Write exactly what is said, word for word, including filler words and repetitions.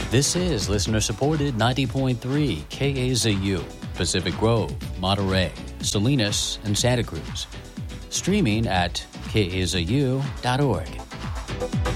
This is listener-supported ninety point three K A Z U, Pacific Grove, Monterey, Salinas, and Santa Cruz. Streaming at K A Z U dot org.